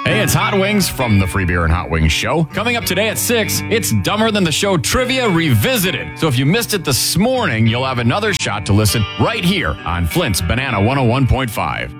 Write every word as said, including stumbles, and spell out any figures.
Hey, it's Hot Wings from the Free Beer and Hot Wings Show. Coming up today at six, it's Dumber Than the Show Trivia Revisited. So if you missed it this morning, you'll have another shot to listen right here on Flint's Banana one oh one point five.